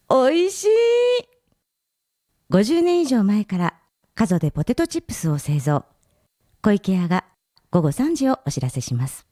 おいしい。50年以上前から加須でポテトチップスを製造。小池屋が午後3時をお知らせします。